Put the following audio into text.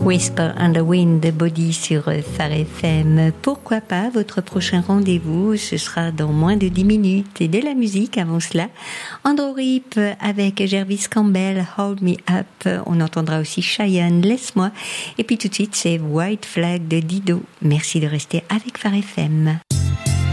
Whisper and the Wind de Body sur Phare FM. Pourquoi pas votre prochain rendez-vous, ce sera dans moins de 10 minutes. Et de la musique avant cela, Andrew Rip avec Jervis Campbell, Hold Me Up. On entendra aussi Cheyenne, Laisse-moi. Et puis tout de suite, c'est White Flag de Dido. Merci de rester avec Phare FM.